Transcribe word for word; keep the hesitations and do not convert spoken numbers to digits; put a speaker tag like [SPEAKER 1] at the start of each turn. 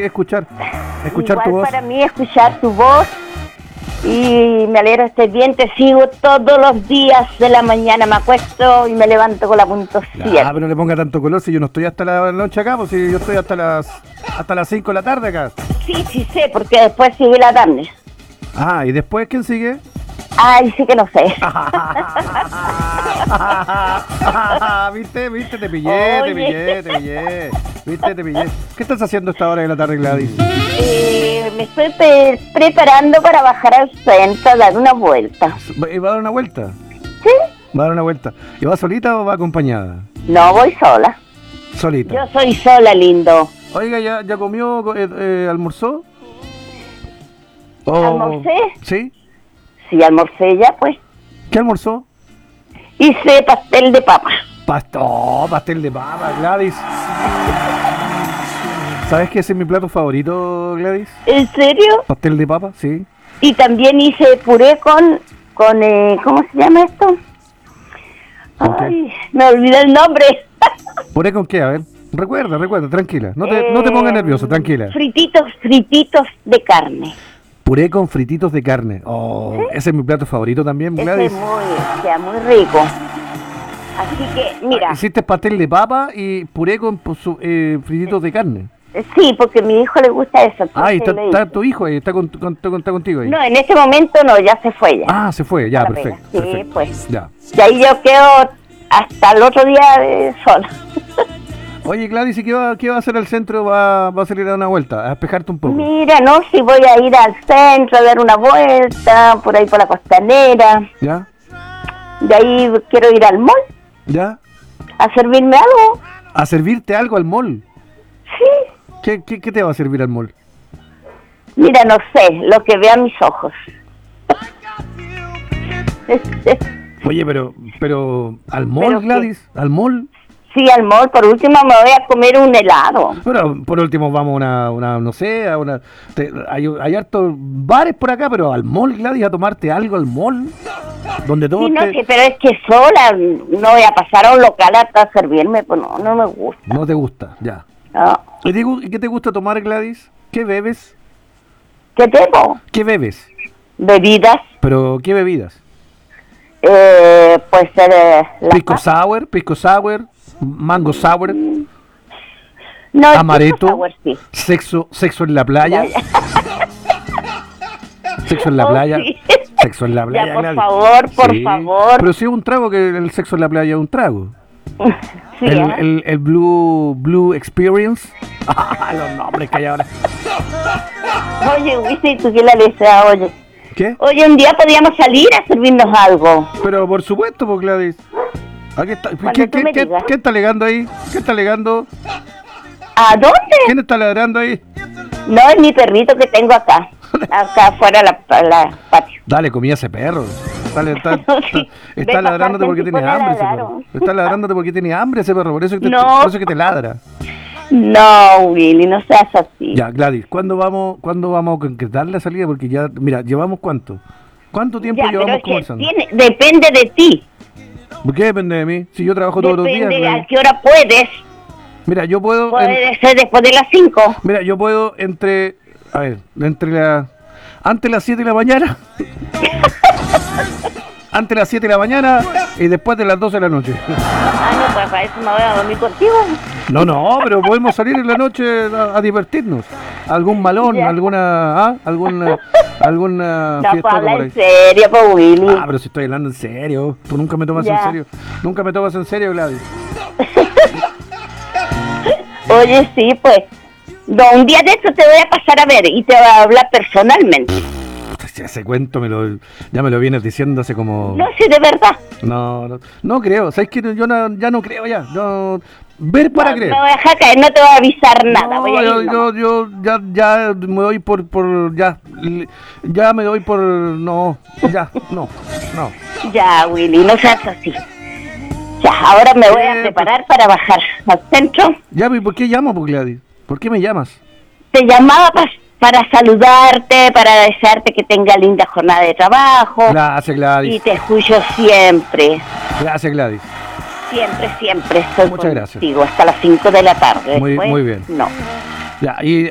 [SPEAKER 1] escuchar, escuchar
[SPEAKER 2] Igual
[SPEAKER 1] tu voz.
[SPEAKER 2] para mí escuchar tu voz. Y me alegro estés bien, te sigo todos los días de la mañana, me acuesto y me levanto con la punto siete.
[SPEAKER 1] Ah, pero no le ponga tanto color si yo no estoy hasta la noche acá, pues si yo estoy hasta las hasta las cinco de la tarde acá.
[SPEAKER 2] Sí, sí sé, porque después sigue la tarde.
[SPEAKER 1] Ah, ¿y después quién sigue?
[SPEAKER 2] Ay, sí que no sé.
[SPEAKER 1] ¿Viste? ¿Viste? Te pillé,
[SPEAKER 2] Oye.
[SPEAKER 1] te pillé, te pillé. ¿Viste? Te pillé. ¿Qué estás haciendo a esta hora de la tarde, Gladys?
[SPEAKER 2] Eh, me estoy pre- preparando para bajar al centro a dar una vuelta.
[SPEAKER 1] ¿Va va a dar una vuelta?
[SPEAKER 2] ¿Sí?
[SPEAKER 1] ¿Va a dar una vuelta? ¿Y va solita o va acompañada?
[SPEAKER 2] No voy sola.
[SPEAKER 1] Solita.
[SPEAKER 2] Yo soy sola, lindo.
[SPEAKER 1] Oiga, ¿ya, ya comió, eh, eh, almorzó? ¿O-
[SPEAKER 2] ¿Almorcé?
[SPEAKER 1] ¿Sí?
[SPEAKER 2] Sí, almorcé ya, pues.
[SPEAKER 1] ¿Qué almorzó?
[SPEAKER 2] Hice pastel de papa.
[SPEAKER 1] Pasto, pastel de papa, Gladys. ¿Sabes que ese es mi plato favorito, Gladys?
[SPEAKER 2] ¿En serio?
[SPEAKER 1] Pastel de papa, sí.
[SPEAKER 2] Y también hice puré con, con eh, ¿cómo se llama esto?
[SPEAKER 1] ¿Con qué?
[SPEAKER 2] Ay, me olvidé el nombre.
[SPEAKER 1] ¿Puré con qué? A ver. Recuerda, recuerda, tranquila. No te, no te pongas
[SPEAKER 2] Eh,
[SPEAKER 1] nervioso, tranquila.
[SPEAKER 2] Frititos, frititos de carne.
[SPEAKER 1] Puré con frititos de carne. Oh, ese es mi plato favorito también,
[SPEAKER 2] Ese
[SPEAKER 1] Gladys.
[SPEAKER 2] es muy, queda muy rico. Así que, mira,
[SPEAKER 1] Hiciste pastel de papa y puré con pues, su- eh, frititos de carne.
[SPEAKER 2] sí, porque a mi hijo le gusta eso.
[SPEAKER 1] Ah, y está,
[SPEAKER 2] entonces le
[SPEAKER 1] está
[SPEAKER 2] hice.
[SPEAKER 1] tu hijo ahí, está, con, con- está, está contigo ahí.
[SPEAKER 2] No, en este momento no, ya se fue ya.
[SPEAKER 1] Ah, se fue, ya,
[SPEAKER 2] A la
[SPEAKER 1] perfecto.
[SPEAKER 2] pega. Sí,
[SPEAKER 1] perfecto.
[SPEAKER 2] pues.
[SPEAKER 1] Ya.
[SPEAKER 2] Y ahí yo quedo hasta el otro día eh, sola.
[SPEAKER 1] Oye, Gladys, ¿y qué va, qué va a hacer al centro? ¿Va, va a salir a dar una vuelta? A despejarte un poco.
[SPEAKER 2] Mira, no, si voy a ir al centro a dar una vuelta, por ahí por la costanera.
[SPEAKER 1] ¿Ya?
[SPEAKER 2] De ahí quiero ir al mall
[SPEAKER 1] ¿Ya?
[SPEAKER 2] a servirme algo.
[SPEAKER 1] ¿A servirte algo al mall?
[SPEAKER 2] Sí.
[SPEAKER 1] ¿Qué, qué, qué te va a servir al mall?
[SPEAKER 2] Mira, no sé, lo que vean mis ojos.
[SPEAKER 1] Oye, pero, pero, ¿al mall,
[SPEAKER 2] ¿Pero qué?
[SPEAKER 1] Gladys? ¿Al mall?
[SPEAKER 2] Sí, al mall, por último me voy a comer un helado.
[SPEAKER 1] Pero por último vamos a una, una no sé, a una... te- hay, hay hartos bares por acá, pero al mall, Gladys, a tomarte algo al mall. Donde todo
[SPEAKER 2] Sí, no
[SPEAKER 1] te-
[SPEAKER 2] sé, pero es que sola no voy a pasar a un local hasta servirme, pues no, no me gusta.
[SPEAKER 1] no te gusta, ya.
[SPEAKER 2] No.
[SPEAKER 1] ¿Y te gu- qué te gusta tomar, Gladys? ¿Qué bebes?
[SPEAKER 2] ¿Qué tengo?
[SPEAKER 1] ¿Qué bebes?
[SPEAKER 2] Bebidas,
[SPEAKER 1] ¿Pero qué bebidas?
[SPEAKER 2] eh, puede ser eh, la
[SPEAKER 1] ¿Pisco sour? ¿Pisco sour? ¿Mango sour?
[SPEAKER 2] No, el
[SPEAKER 1] ¿Amaretto?
[SPEAKER 2] pisco sour, sí.
[SPEAKER 1] ¿Sexo, sexo en la playa?
[SPEAKER 2] Ya,
[SPEAKER 1] ¿Sexo en la
[SPEAKER 2] Oh,
[SPEAKER 1] playa?
[SPEAKER 2] sí.
[SPEAKER 1] ¿Sexo en la playa,
[SPEAKER 2] Ya, por
[SPEAKER 1] Gladys?
[SPEAKER 2] favor, por
[SPEAKER 1] Sí.
[SPEAKER 2] favor.
[SPEAKER 1] Pero si es un trago, que el sexo en la playa es un trago.
[SPEAKER 2] Sí,
[SPEAKER 1] el,
[SPEAKER 2] ¿eh?
[SPEAKER 1] el, el Blue Blue Experience. Ah, los nombres que hay ahora.
[SPEAKER 2] Oye, Wisin, ¿tú qué la letra? Oye,
[SPEAKER 1] ¿Qué?
[SPEAKER 2] oye, un día podríamos salir a servirnos algo.
[SPEAKER 1] Pero por supuesto, pues, Gladys. Aquí está.
[SPEAKER 2] Cuando
[SPEAKER 1] ¿Qué,
[SPEAKER 2] tú
[SPEAKER 1] qué,
[SPEAKER 2] me
[SPEAKER 1] qué-
[SPEAKER 2] digas.
[SPEAKER 1] qué está alegando ahí? ¿Qué está alegando?
[SPEAKER 2] ¿A dónde?
[SPEAKER 1] ¿Quién está ladrando ahí?
[SPEAKER 2] No, es mi perrito que tengo acá. Acá afuera de la, la patio.
[SPEAKER 1] Dale, comía ese perro. Dale, está, está,
[SPEAKER 2] Sí.
[SPEAKER 1] está
[SPEAKER 2] Ve,
[SPEAKER 1] ladrándote
[SPEAKER 2] papá,
[SPEAKER 1] porque
[SPEAKER 2] ¿quién
[SPEAKER 1] tiene
[SPEAKER 2] se pone a
[SPEAKER 1] hambre ese
[SPEAKER 2] ladrar,
[SPEAKER 1] perro.
[SPEAKER 2] o?
[SPEAKER 1] Está ladrándote porque tiene hambre ese perro, por eso que te,
[SPEAKER 2] No.
[SPEAKER 1] por eso que te ladra.
[SPEAKER 2] No, Willy, no seas así.
[SPEAKER 1] Ya, Gladys, ¿cuándo vamos, ¿cuándo vamos a concretar la salida? Porque ya, mira, ¿llevamos cuánto? ¿Cuánto tiempo
[SPEAKER 2] Ya, pero
[SPEAKER 1] llevamos
[SPEAKER 2] es que
[SPEAKER 1] conversando?
[SPEAKER 2] tiene- depende de ti.
[SPEAKER 1] ¿Por qué depende de mí? Si yo trabajo todos los días.
[SPEAKER 2] Depende a
[SPEAKER 1] Gladys.
[SPEAKER 2] qué hora puedes.
[SPEAKER 1] Mira, yo puedo... en-
[SPEAKER 2] Puede ser después de las cinco.
[SPEAKER 1] Mira, yo puedo entre... A ver, entre la... Antes de las siete de la mañana. Antes de las siete de la mañana y después de las doce de la noche.
[SPEAKER 2] Ah, no, pues para eso me voy a dormir contigo.
[SPEAKER 1] No, no, pero podemos salir en la noche a, a divertirnos. Algún malón,
[SPEAKER 2] Ya.
[SPEAKER 1] alguna... ¿ah? Alguna... Alguna
[SPEAKER 2] No, pues
[SPEAKER 1] fiestota
[SPEAKER 2] habla
[SPEAKER 1] por ahí.
[SPEAKER 2] en serio, pues Willy.
[SPEAKER 1] Ah, pero si estoy hablando en serio. Tú nunca me tomas
[SPEAKER 2] Ya.
[SPEAKER 1] en serio. Nunca me tomas en serio, Gladys.
[SPEAKER 2] Oye, sí, pues. No, un día de esto te voy a pasar a ver y te voy a hablar personalmente.
[SPEAKER 1] Ese cuento me lo, ya me lo vienes diciendo hace como...
[SPEAKER 2] No, sí, de verdad.
[SPEAKER 1] No, no, no creo. ¿Sabes qué? Yo no- ya no creo ya. No, ver para
[SPEAKER 2] no,
[SPEAKER 1] creer.
[SPEAKER 2] Me voy a dejar caer, no te voy a avisar nada.
[SPEAKER 1] No,
[SPEAKER 2] voy a
[SPEAKER 1] yo,
[SPEAKER 2] ir
[SPEAKER 1] yo,
[SPEAKER 2] nomás.
[SPEAKER 1] yo ya, ya me doy por, por, ya, l- ya me doy por, no, ya, no, no.
[SPEAKER 2] Ya, Willy, no seas así. Ya, ahora me voy
[SPEAKER 1] Eh,
[SPEAKER 2] a preparar para bajar al centro.
[SPEAKER 1] Ya, ¿y por qué llamo, pues, Gladys? ¿Por qué me llamas?
[SPEAKER 2] Te llamaba pa- para saludarte, para desearte que tenga linda jornada de trabajo.
[SPEAKER 1] Gracias,
[SPEAKER 2] Y
[SPEAKER 1] Gladys.
[SPEAKER 2] te escucho siempre,
[SPEAKER 1] Gracias, Gladys.
[SPEAKER 2] siempre, siempre estoy
[SPEAKER 1] Muchas gracias.
[SPEAKER 2] contigo hasta las cinco de la tarde.
[SPEAKER 1] Muy-
[SPEAKER 2] Después,
[SPEAKER 1] muy bien.
[SPEAKER 2] No.
[SPEAKER 1] Ya, y